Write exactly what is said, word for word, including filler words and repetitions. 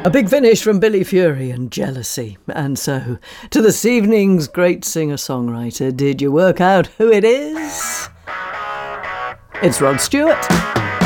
A big finish from Billy Fury and Jealousy. And so, to this evening's great singer-songwriter, did you work out who it is? It's Rod Stewart.